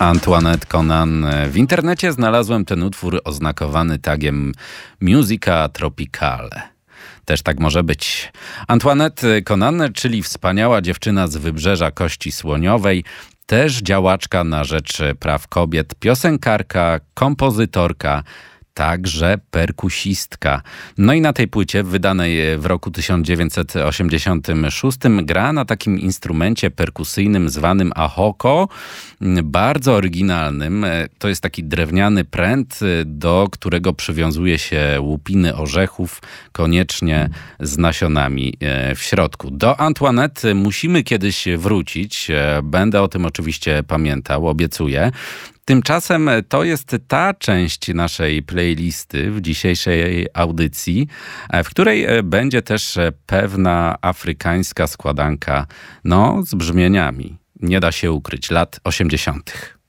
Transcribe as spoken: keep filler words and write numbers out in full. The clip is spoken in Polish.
Antoinette Conan. W internecie znalazłem ten utwór oznakowany tagiem Musica Tropicale. Też tak może być. Antoinette Conan, czyli wspaniała dziewczyna z wybrzeża Kości Słoniowej, też działaczka na rzecz praw kobiet, piosenkarka, kompozytorka, także perkusistka. No i na tej płycie, wydanej w roku tysiąc dziewięćset osiemdziesiątym szóstym, gra na takim instrumencie perkusyjnym zwanym ahoko, bardzo oryginalnym. To jest taki drewniany pręt, do którego przywiązuje się łupiny orzechów, koniecznie z nasionami w środku. Do Antoinette musimy kiedyś wrócić. Będę o tym oczywiście pamiętał, obiecuję. Tymczasem to jest ta część naszej playlisty w dzisiejszej audycji, w której będzie też pewna afrykańska składanka, no z brzmieniami, nie da się ukryć, lat osiemdziesiątych.